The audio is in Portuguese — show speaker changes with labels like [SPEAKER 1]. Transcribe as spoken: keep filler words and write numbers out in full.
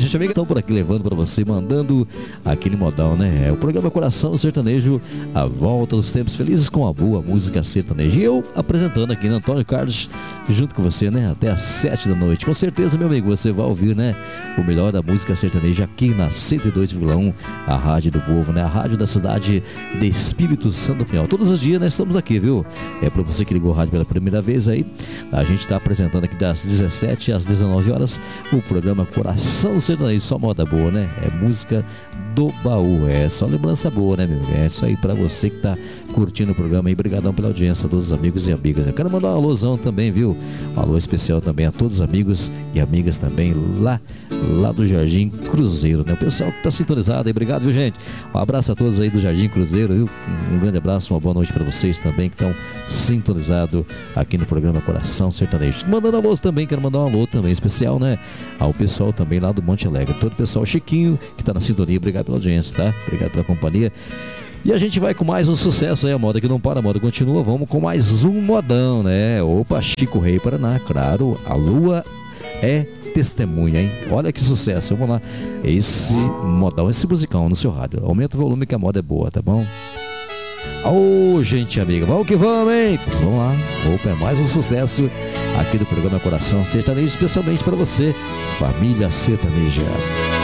[SPEAKER 1] gente amiga, estão por aqui levando para você, mandando aquele modal, né? É o programa Coração Sertanejo, a volta dos tempos felizes com a boa música sertaneja. E eu apresentando aqui, né, Antônio Carlos, junto com você, né? Até às sete da noite. Com certeza, meu amigo, você vai ouvir, né? O melhor da música sertaneja aqui na cento e dois vírgula um, a Rádio do Povo, né? A rádio da cidade de Espírito Santo do Pinhal. Todos os dias nós estamos aqui, viu? É para você que ligou a rádio pela primeira vez aí, a gente está apresentando aqui das dezessete às dezenove horas o programa Coração Sertanejo, só moda boa, né? É música do baú, é só lembrança boa, né, meu amigo? É isso aí para você que tá curtindo o programa aí. Obrigadão pela audiência a todos os amigos e amigas. Eu quero mandar um alôzão também, viu? Um alô especial também a todos os amigos e amigas também lá, lá do Jardim Cruzeiro, né? O pessoal que tá sintonizado aí, obrigado, viu, gente? Um abraço a todos aí do Jardim Cruzeiro, viu? Um grande abraço, uma boa noite para vocês também que estão sintonizados aqui no programa Coração Sertanejo. Mandando alô também, quero mandar um alô também especial, né? Ao pessoal também lá do Monte Alegre, todo o pessoal Chiquinho que tá na sintonia, obrigado pela audiência, tá? Obrigado pela companhia. E a gente vai com mais um sucesso aí, a moda que não para, a moda continua. Vamos com mais um modão, né? Opa, Chico Rei Paraná, claro, a lua é testemunha, hein? Olha que sucesso, vamos lá. Esse modão, esse musicão no seu rádio. Aumenta o volume que a moda é boa, tá bom? Ô, oh, gente amiga, vamos que vamos, hein? Então, vamos lá. Opa, é mais um sucesso aqui do programa Coração Sertanejo, especialmente para você, família sertaneja.